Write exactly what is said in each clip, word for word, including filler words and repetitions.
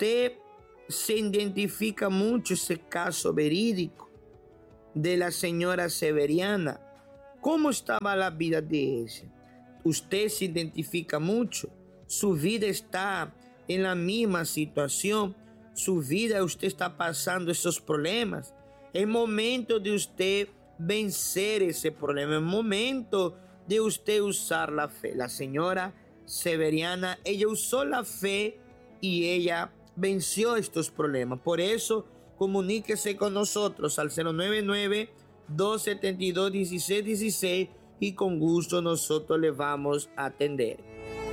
usted se identifica mucho ese caso verídico de la señora Severiana. ¿Cómo estaba la vida de ella? Usted se identifica mucho. Su vida está en la misma situación. Su vida, usted está pasando esos problemas. Es momento de usted vencer ese problema. Es momento de usted usar la fe. La señora Severiana, ella usó la fe y ella venció estos problemas. Por eso, comuníquese con nosotros al cero nueve nueve, dos siete dos, uno seis uno seis y con gusto nosotros le vamos a atender.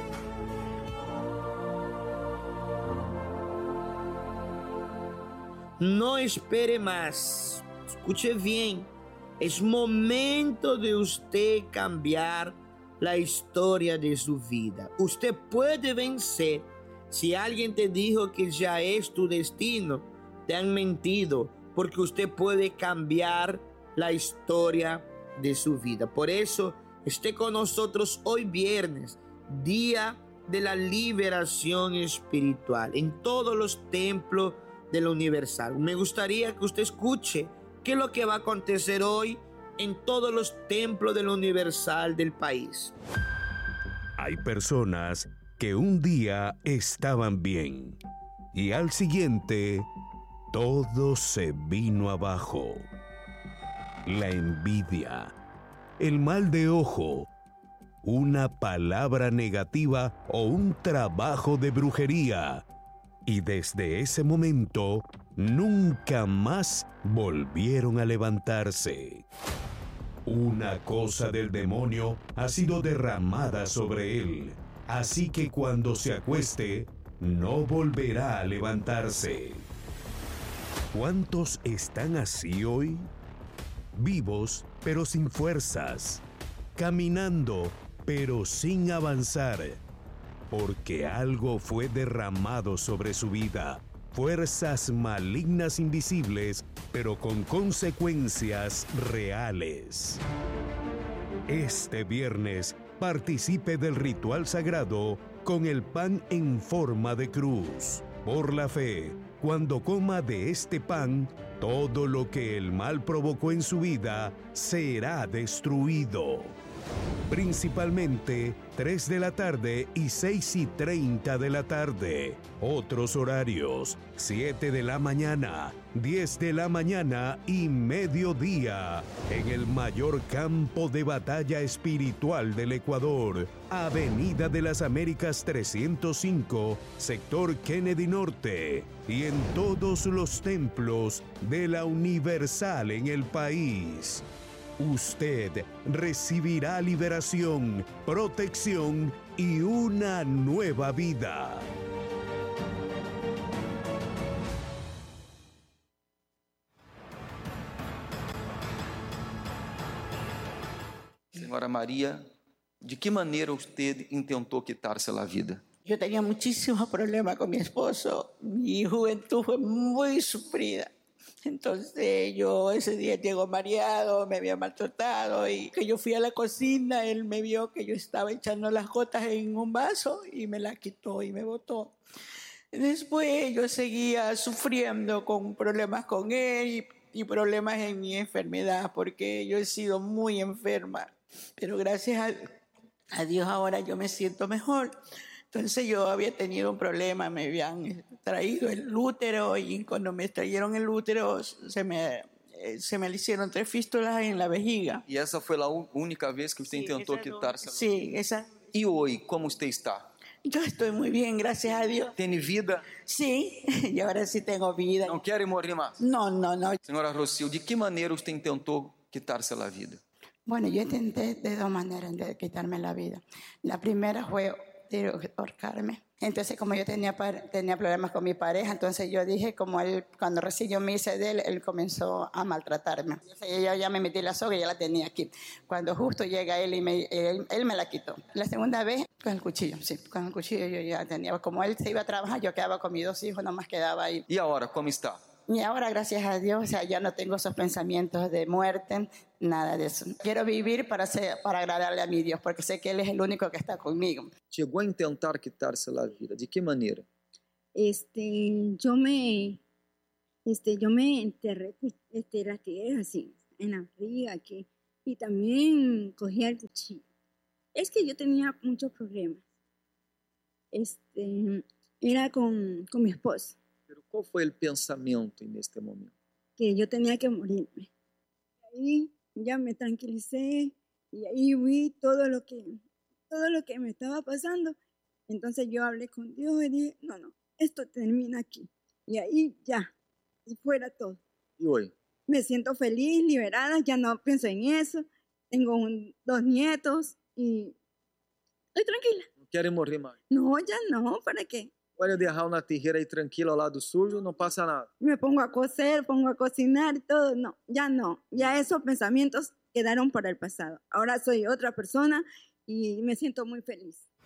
No espere más. Escuche bien. Es momento de usted cambiar la historia de su vida. Usted puede vencer. Si alguien te dijo que ya es tu destino, te han mentido, porque usted puede cambiar la historia de su vida. Por eso, esté con nosotros hoy viernes, día de la liberación espiritual, en todos los templos de la Universal. Me gustaría que usted escuche qué es lo que va a acontecer hoy en todos los templos de la Universal del país. Hay personas que un día estaban bien y al siguiente todo se vino abajo. La envidia, el mal de ojo, una palabra negativa o un trabajo de brujería. Y desde ese momento nunca más volvieron a levantarse. Una cosa del demonio ha sido derramada sobre él. Así que cuando se acueste, no volverá a levantarse. ¿Cuántos están así hoy? Vivos, pero sin fuerzas. Caminando, pero sin avanzar. Porque algo fue derramado sobre su vida. Fuerzas malignas invisibles, pero con consecuencias reales. Este viernes, participe del ritual sagrado con el pan en forma de cruz. Por la fe, cuando coma de este pan, todo lo que el mal provocó en su vida será destruido. Principalmente tres de la tarde y seis y treinta de la tarde. Otros horarios, siete de la mañana, diez de la mañana y mediodía. En el mayor campo de batalla espiritual del Ecuador, Avenida de las Américas trescientos cinco, sector Kennedy Norte. Y en todos los templos de la Universal en el país. Usted recibirá liberación, protección y una nueva vida. Senhora Maria, ¿de qué manera usted intentó quitarse la vida? Yo tenía muchísimos problemas con mi esposo. Mi juventud fue muy sufrida. Entonces yo ese día llegó mareado, me había maltratado y que yo fui a la cocina, él me vio que yo estaba echando las gotas en un vaso y me la quitó y me botó. Después yo seguía sufriendo con problemas con él y, y problemas en mi enfermedad porque yo he sido muy enferma, pero gracias a, a Dios ahora yo me siento mejor. Entonces yo había tenido un problema, me habían traído el útero y cuando me extrayeron el útero se me, se me hicieron tres fístulas en la vejiga. ¿Y esa fue la única vez que usted sí, intentó quitarse? Sí, esa. ¿Y hoy cómo usted está? Yo estoy muy bien, gracias a Dios. ¿Tiene vida? Sí, y ahora sí tengo vida. ¿No quiere morir más? No, no, no. Señora Rocío, ¿de qué manera usted intentó quitarse la vida? Bueno, yo intenté de dos maneras de quitarme la vida. La primera fue de ahorcarme. Entonces, como yo tenía, tenía problemas con mi pareja, entonces yo dije, como él, cuando recién yo me hice de él, él comenzó a maltratarme. Entonces, yo ya me metí la soga y ya la tenía aquí. Cuando justo llega él y me, él, él me la quitó. La segunda vez, con el cuchillo, sí, con el cuchillo yo ya tenía. Como él se iba a trabajar, yo quedaba con mis dos hijos, nomás quedaba ahí. ¿Y ahora cómo está? Y ahora, gracias a Dios, o sea, ya no tengo esos pensamientos de muerte, nada de eso. Quiero vivir para, ser, para agradarle a mi Dios, porque sé que Él es el único que está conmigo. Llegó a intentar quitarse la vida. ¿De qué manera? este, yo me, este, yo me enterré, este, las tijeras así, en la barriga aquí, y también cogía el cuchillo. Es que yo tenía muchos problemas. Este, era con, con mi esposo, Pero qual foi o pensamento neste momento? que yo tenía que morirme. Ahí ya me tranquilicé y ahí vi todo lo que, todo lo que me estaba pasando. Entonces yo hablé con Dios y dije, no, no, esto termina aquí. Y ahí ya, y fuera todo. E hoje? Me siento feliz, liberada, ya no pienso en eso. Tengo un- dos nietos y estoy tranquila. Não querem morrer mais. No, ya no, ¿para qué? Olha de errar na terreira aí tranquilo ao lado sujo, não passa nada. Me pongo a coser, pongo a cocinar y todo. No, ya no. Ya esos pensamientos quedaron para el pasado. Ahora soy otra persona y me siento muy feliz.